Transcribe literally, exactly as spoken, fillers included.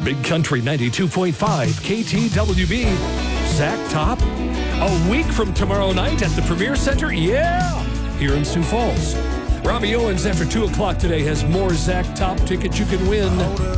Big Country ninety-two point five K T W B. Zach Top, a week from tomorrow night at the Premier Center. Yeah, here in Sioux Falls. Robbie Owens after two o'clock today has more Zach Top tickets you can win.